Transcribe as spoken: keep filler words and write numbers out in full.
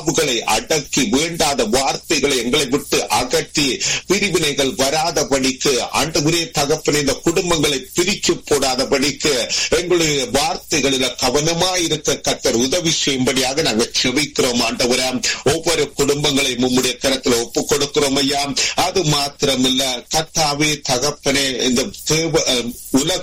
நாவுகளை அடக்கி வேண்டாத வார்த்தைகளை எங்களை விட்டு அகற்றி பிரிவினைகள் வராதபடிக்கு ஆண்டவரே தகப்பனே இந்த குடும்பங்களை பிரிச்சு போடாதபடிக்கு எங்களுடைய வார்த்தைகளில் கவனமாயிருக்க கர்த்தர் உதவி செய்யும்படியாக நாங்கள் செபிக்கிறோம் ஆண்டவரே. ஒவ்வொரு குடும்பங்களை உம்முடைய கரத்தில் ஒப்பு கொடுக்கிறோம் ஐயா. அது மாத்திரமல்ல கர்த்தாவே தகப்பனே, இந்த உலக